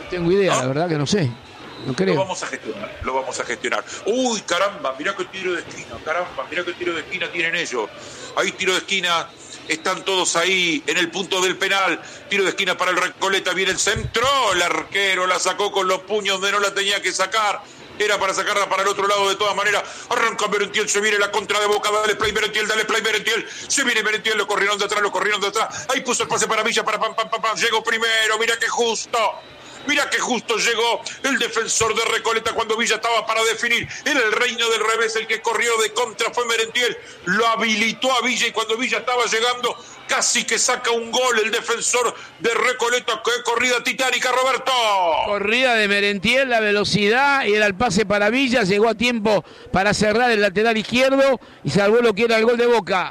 tengo idea, la verdad que no sé. No creo. Lo vamos a gestionar. Uy, caramba, mirá qué tiro de esquina tienen ellos. Ahí tiro de esquina, están todos ahí en el punto del penal. Tiro de esquina para el Recoleta, viene el centro, el arquero la sacó con los puños donde no la tenía que sacar. Era para sacarla para el otro lado de todas maneras. Arranca Merentiel, se viene la contra de Boca. Dale play Merentiel. Se viene Merentiel, lo corrieron de atrás. Ahí puso el pase para Villa, para pam. Llegó primero, mira qué justo llegó el defensor de Recoleta cuando Villa estaba para definir. Era el reino del revés, el que corrió de contra fue Merentiel. Lo habilitó a Villa y cuando Villa estaba llegando, casi que saca un gol el defensor de Recoleta. ¡Qué corrida titánica, Roberto! Corrida de Merentiel, la velocidad, y era el pase para Villa, llegó a tiempo para cerrar el lateral izquierdo y salvó lo que era el gol de Boca.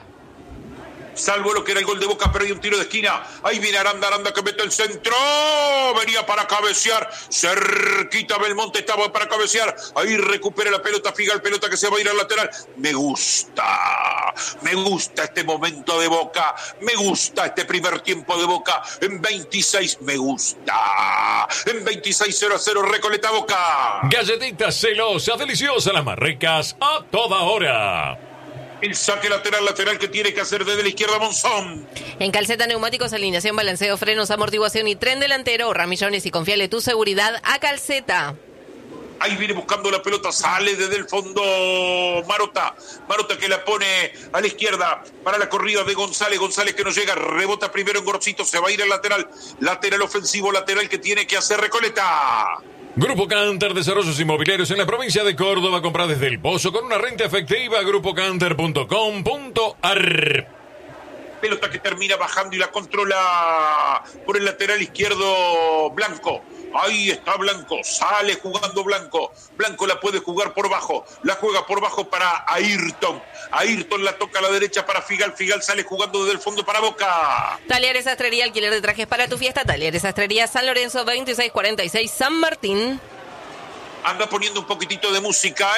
Pero hay un tiro de esquina. Ahí viene Aranda que mete el centro. Venía para cabecear. Cerquita Belmonte estaba para cabecear. Ahí recupera la pelota Figal, pelota que se va a ir al lateral. Me gusta este momento de Boca. Me gusta este primer tiempo de Boca. En 26 me gusta. En 26 0-0 Recoleta Boca. Galletitas celosas, deliciosas, las más ricas a toda hora. El saque lateral que tiene que hacer desde la izquierda Monzón. En Calceta Neumáticos, alineación, balanceo, frenos, amortiguación y tren delantero. Ahorra millones y confiale tu seguridad a Calceta. Ahí viene buscando la pelota, sale desde el fondo Marota que la pone a la izquierda para la corrida de González que no llega, rebota primero en Gorosito, se va a ir al lateral ofensivo, lateral que tiene que hacer Recoleta. Grupo Canter, desarrollos inmobiliarios en la provincia de Córdoba. Compra desde El Pozo con una renta efectiva. grupocanter.com.ar. Pelota que termina bajando y la controla por el lateral izquierdo Blanco. Ahí está Blanco, sale jugando Blanco. Blanco la puede jugar por bajo, la juega por bajo para Ayrton. Ayrton la toca a la derecha para Figal. Figal sale jugando desde el fondo para Boca. Talleres Sastrería, alquiler de trajes para tu fiesta. Talleres Sastrería San Lorenzo, 2646 San Martín. Anda poniendo un poquitito de música,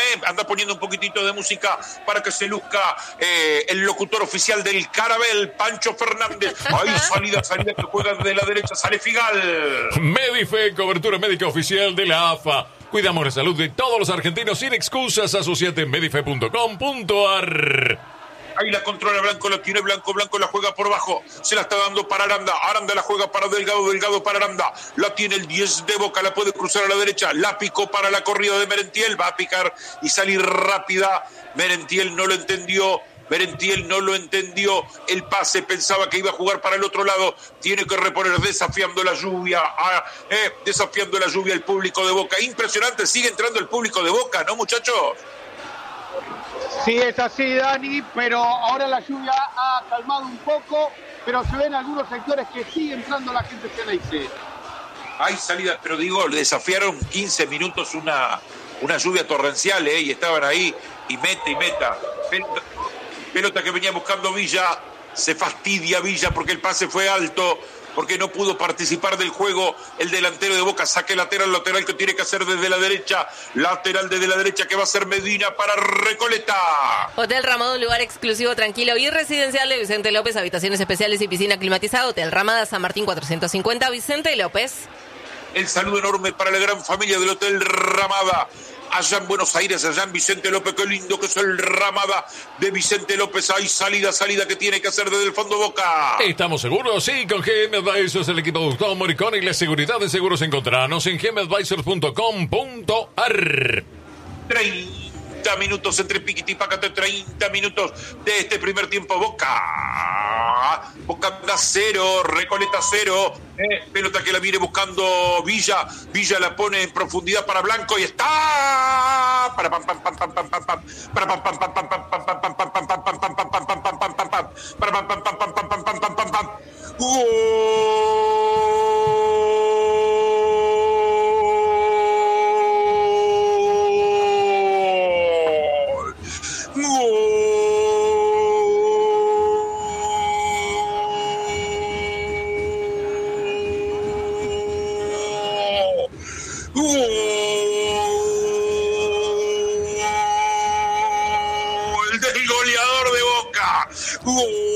para que se luzca el locutor oficial del Carabel, Pancho Fernández. Ahí salida que juega de la derecha, sale Figal. Medife, cobertura médica oficial de la AFA. Cuidamos la salud de todos los argentinos sin excusas. Asociate en medife.com.ar. Ahí la controla Blanco, la tiene Blanco la juega por bajo, se la está dando para Aranda la juega para Delgado para Aranda, la tiene el 10 de Boca, la puede cruzar a la derecha, la picó para la corrida de Merentiel, va a picar y salir rápida, Merentiel no lo entendió, el pase, pensaba que iba a jugar para el otro lado, tiene que reponer desafiando la lluvia el público de Boca, impresionante, sigue entrando el público de Boca, ¿no, muchachos? Sí, es así, Dani, pero ahora la lluvia ha calmado un poco, pero se ven algunos sectores que sigue entrando la gente Ceneice. Hay salidas, pero digo, le desafiaron 15 minutos una lluvia torrencial, y estaban ahí, y meta. Pelota que venía buscando Villa, se fastidia Villa porque el pase fue alto, porque no pudo participar del juego el delantero de Boca. Saque lateral que tiene que hacer desde la derecha. Lateral desde la derecha que va a ser Medina para Recoleta. Hotel Ramada, un lugar exclusivo, tranquilo y residencial de Vicente López. Habitaciones especiales y piscina climatizada. Hotel Ramada, San Martín 450, Vicente López. El saludo enorme para la gran familia del Hotel Ramada. Allá en Buenos Aires, allá en Vicente López, qué lindo que es el Ramada de Vicente López. Hay salida que tiene que hacer desde el fondo Boca. ¿Estamos seguros? Sí, con GM Advisors, el equipo de Gustavo Moricón y la seguridad de seguros. Encontrarnos en gmadvisors.com.ar. 30 minutos entre piquiti y pácate, 30 minutos de este primer tiempo. Boca anda 0, Recoleta 0. Pelota que la viene buscando Villa la pone en profundidad para Blanco y está para pam pam pam pam pam pam pam para pam pam pam pam pam pam pam pam pam pam pam pam pam pam pam pam pam pam pam para pam pam pam pam pam pam pam pam pam. El del goleador de Boca.